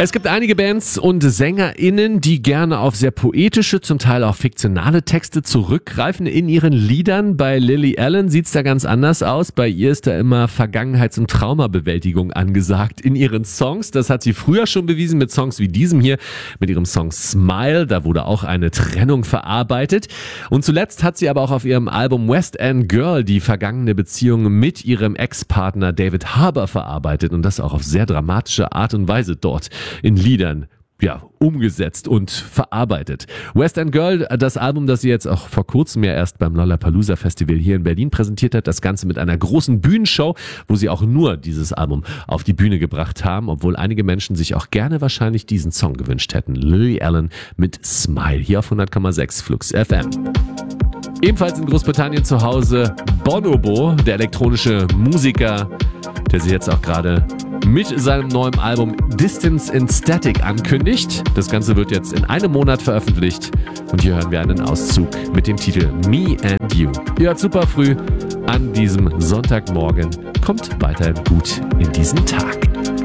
Es gibt einige Bands und SängerInnen, die gerne auf sehr poetische, zum Teil auch fiktionale Texte zurückgreifen in ihren Liedern. Bei Lily Allen sieht's da ganz anders aus. Bei ihr ist da immer Vergangenheits- und Traumabewältigung angesagt in ihren Songs. Das hat sie früher schon bewiesen mit Songs wie diesem hier, mit ihrem Song Smile. Da wurde auch eine Trennung verarbeitet. Und zuletzt hat sie aber auch auf ihrem Album West End Girl die vergangene Beziehung mit ihrem Ex-Partner David Harbour verarbeitet und das auch auf sehr dramatische Art und Weise dort in Liedern umgesetzt und verarbeitet. West End Girl, das Album, das sie jetzt auch vor kurzem ja erst beim Lollapalooza Festival hier in Berlin präsentiert hat, das Ganze mit einer großen Bühnenshow, wo sie auch nur dieses Album auf die Bühne gebracht haben, obwohl einige Menschen sich auch gerne wahrscheinlich diesen Song gewünscht hätten. Lily Allen mit Smile, hier auf 100,6 Flux FM. Ebenfalls in Großbritannien zu Hause Bonobo, der elektronische Musiker, der sich jetzt auch gerade mit seinem neuen Album Distance in Static ankündigt. Das Ganze wird jetzt in einem Monat veröffentlicht und hier hören wir einen Auszug mit dem Titel Me and You. Ihr hört super früh an diesem Sonntagmorgen. Kommt weiterhin gut in diesen Tag.